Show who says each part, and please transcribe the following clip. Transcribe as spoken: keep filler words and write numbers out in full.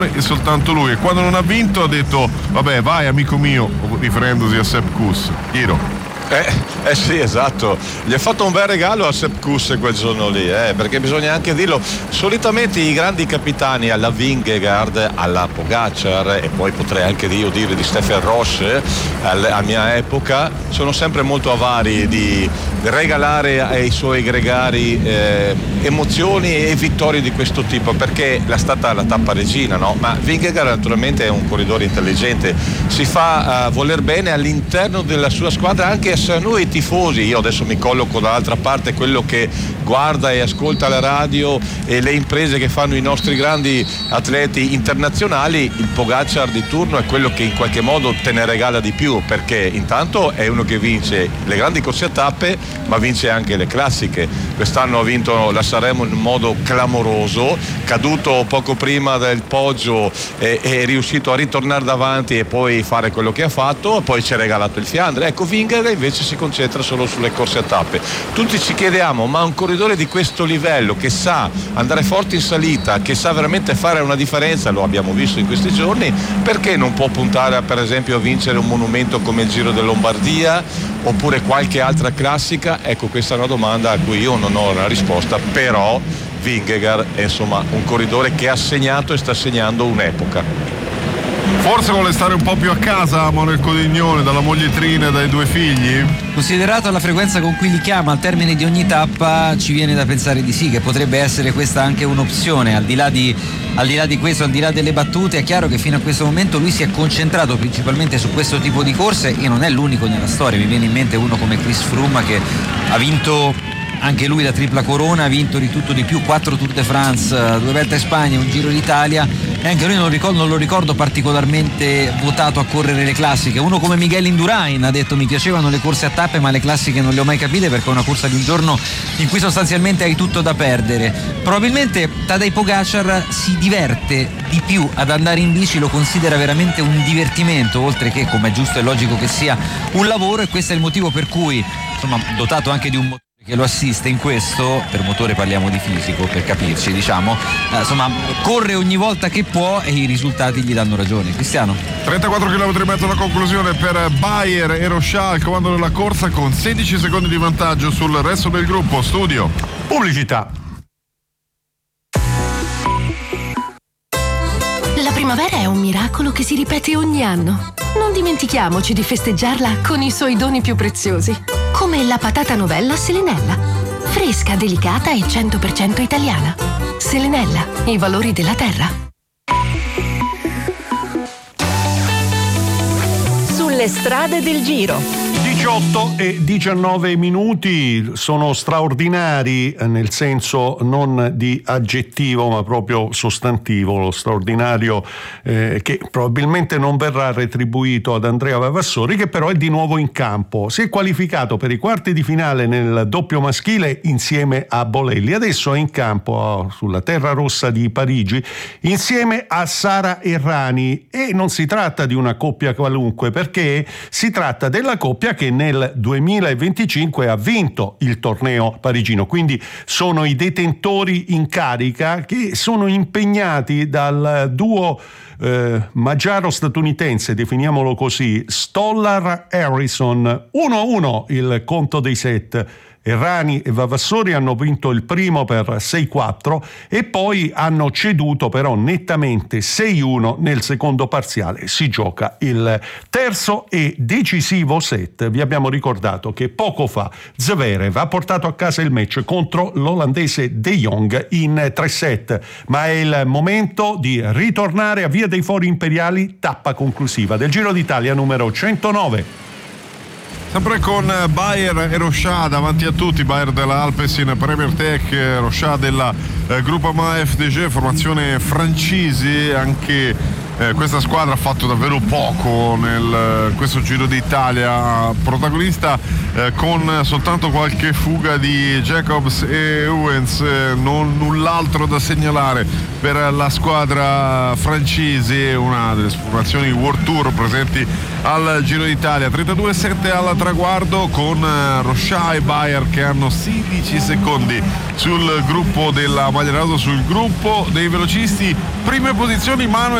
Speaker 1: e soltanto lui, e quando non ha vinto ha detto vabbè vai amico mio, riferendosi a Sepp Kuss. Giro.
Speaker 2: Eh, eh sì, esatto, gli ha fatto un bel regalo a Sepp Kuss quel giorno lì, eh, perché bisogna anche dirlo, solitamente i grandi capitani alla Vingegaard, alla Pogacar e poi potrei anche io dire di Stefan Roche alla mia epoca, sono sempre molto avari di regalare ai suoi gregari eh, emozioni e vittorie di questo tipo, perché è stata la tappa regina, no? Ma Vingegaard naturalmente è un corridore intelligente, si fa uh, voler bene all'interno della sua squadra, anche se noi tifosi, io adesso mi colloco dall'altra parte, quello che guarda e ascolta la radio e le imprese che fanno i nostri grandi atleti internazionali, il Pogacar di turno è quello che in qualche modo te ne regala di più, perché intanto è uno che vince le grandi corse a tappe ma vince anche le classiche. Quest'anno ha vinto la Sanremo in modo clamoroso, caduto poco prima del poggio e è riuscito a ritornare davanti e poi fare quello che ha fatto, poi ci ha regalato il Fiandre. Ecco, Vingegaard invece si concentra solo sulle corse a tappe. Tutti ci chiediamo, ma un corridore di questo livello che sa andare forte in salita, che sa veramente fare una differenza, lo abbiamo visto in questi giorni, perché non può puntare a, per esempio, a vincere un monumento come il Giro della Lombardia oppure qualche altra classica? Ecco, questa è una domanda a cui io non ho la risposta, però Vingegaard è insomma un corridore che ha segnato e sta segnando un'epoca.
Speaker 1: Forse vuole stare un po' più a casa Manuel Codignone, dalla moglietrina e dai due figli?
Speaker 3: Considerato la frequenza con cui li chiama al termine di ogni tappa, ci viene da pensare di sì, che potrebbe essere questa anche un'opzione. Al di là di, al di là di questo, al di là delle battute, è chiaro che fino a questo momento lui si è concentrato principalmente su questo tipo di corse e non è l'unico nella storia. Mi viene in mente uno come Chris Froome, che ha vinto anche lui la tripla corona, ha vinto di tutto di più, quattro Tour de France, due Vuelta a Spagna, un Giro d'Italia, e anche lui non lo ricordo, non lo ricordo particolarmente votato a correre le classiche. Uno come Miguel Indurain ha detto: mi piacevano le corse a tappe ma le classiche non le ho mai capite, perché è una corsa di un giorno in cui sostanzialmente hai tutto da perdere. Probabilmente Tadej Pogacar si diverte di più ad andare in bici, lo considera veramente un divertimento, oltre che, come è giusto e logico che sia, un lavoro, e questo è il motivo per cui, insomma, dotato anche di un motore che lo assiste in questo, per motore parliamo di fisico per capirci, diciamo, eh, insomma, corre ogni volta che può e i risultati gli danno ragione. Cristiano?
Speaker 1: trentaquattro chilometri e mezzo alla conclusione per Bayer e Rocha al comando della corsa, con sedici secondi di vantaggio sul resto del gruppo. Studio.
Speaker 4: Pubblicità.
Speaker 5: La primavera è un miracolo che si ripete ogni anno. Non dimentichiamoci di festeggiarla con i suoi doni più preziosi, come la patata novella Selenella. Fresca, delicata e cento per cento italiana. Selenella, i valori della terra.
Speaker 6: Sulle strade del Giro.
Speaker 4: diciotto e diciannove minuti sono straordinari, nel senso non di aggettivo ma proprio sostantivo, lo straordinario eh, che probabilmente non verrà retribuito ad Andrea Vavassori, che però è di nuovo in campo. Si è qualificato per i quarti di finale nel doppio maschile insieme a Bolelli, adesso è in campo sulla terra rossa di Parigi insieme a Sara Errani, e non si tratta di una coppia qualunque, perché si tratta della coppia che nel duemilaventicinque ha vinto il torneo parigino, quindi sono i detentori in carica che sono impegnati dal duo eh, magiaro-statunitense, definiamolo così, Stollar-Harrison. uno a uno il conto dei set. Errani e Vavassori hanno vinto il primo per sei quattro e poi hanno ceduto però nettamente sei uno nel secondo parziale. Si gioca il terzo e decisivo set. Vi abbiamo ricordato che poco fa Zverev ha portato a casa il match contro l'olandese De Jong in tre set, ma è il momento di ritornare a Via dei Fori Imperiali, tappa conclusiva del Giro d'Italia numero centonove.
Speaker 1: Sempre con Bayer e Rocha davanti a tutti, Bayer della Alpecin Premier Tech, Rocha della eh, Groupama F D G, formazione francese, anche eh, questa squadra ha fatto davvero poco nel questo Giro d'Italia, protagonista eh, con soltanto qualche fuga di Jacobs e Owens, eh, non null'altro da segnalare per la squadra francese, una delle formazioni World Tour presenti al Giro d'Italia. Trentadue sette al traguardo con Rochà e Bayer che hanno sedici secondi sul gruppo della maglia rosa, sul gruppo dei velocisti. Prime posizioni Manuel